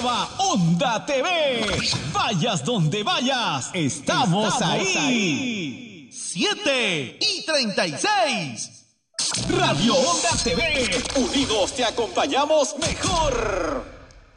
nueva Onda TV. Vayas donde vayas, estamos ahí. 7:36. Radio Onda TV. Unidos te acompañamos mejor.